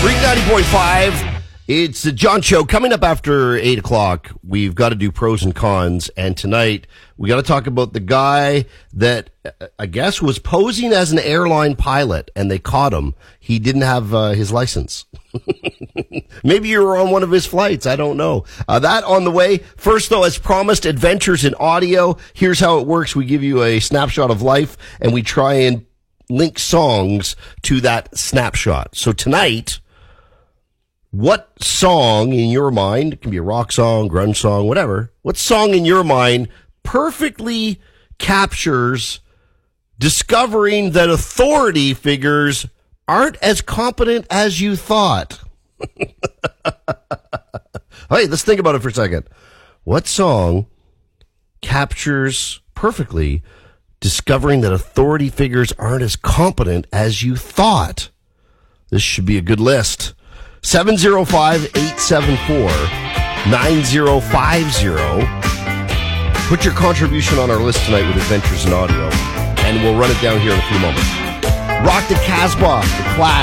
Ring 90.5. It's the John Show. Coming up after 8 o'clock, we've got to do pros and cons. And tonight, we got to talk about the guy that, I guess, was posing as an airline pilot, and they caught him. He didn't have his license. Maybe you were on one of his flights. I don't know. That on the way. First, though, as promised, adventures in audio. Here's how it works. We give you a snapshot of life, and we try and link songs to that snapshot. So tonight, what song in your mind, it can be a rock song, grunge song, whatever, what song in your mind perfectly captures discovering that authority figures aren't as competent as you thought? Hey, let's think about it for a second. What song captures perfectly discovering that authority figures aren't as competent as you thought? This should be a good list. 705-874-9050. Put your contribution on our list tonight with Adventures in Audio, and we'll run it down here in a few moments. Rock the Casbah, The Clash.